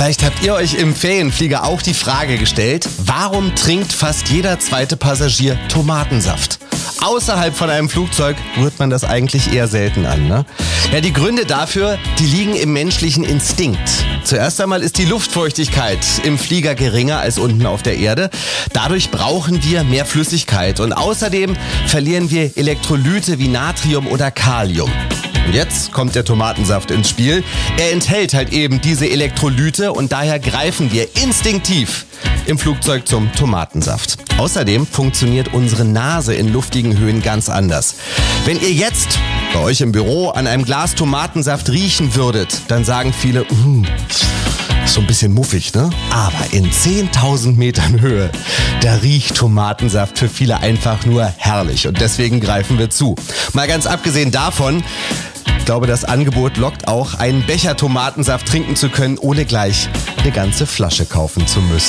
Vielleicht habt ihr euch im Ferienflieger auch die Frage gestellt, warum trinkt fast jeder zweite Passagier Tomatensaft? Außerhalb von einem Flugzeug rührt man das eigentlich eher selten an, ne? Ja, die Gründe dafür, die liegen im menschlichen Instinkt. Zuerst einmal ist die Luftfeuchtigkeit im Flieger geringer als unten auf der Erde. Dadurch brauchen wir mehr Flüssigkeit und außerdem verlieren wir Elektrolyte wie Natrium oder Kalium. Und jetzt kommt der Tomatensaft ins Spiel. Er enthält halt eben diese Elektrolyte und daher greifen wir instinktiv im Flugzeug zum Tomatensaft. Außerdem funktioniert unsere Nase in luftigen Höhen ganz anders. Wenn ihr jetzt bei euch im Büro an einem Glas Tomatensaft riechen würdet, dann sagen viele, so ein bisschen muffig, ne? Aber in 10.000 Metern Höhe, da riecht Tomatensaft für viele einfach nur herrlich. Und deswegen greifen wir zu. Mal ganz abgesehen davon, ich glaube, das Angebot lockt auch, einen Becher Tomatensaft trinken zu können, ohne gleich eine ganze Flasche kaufen zu müssen.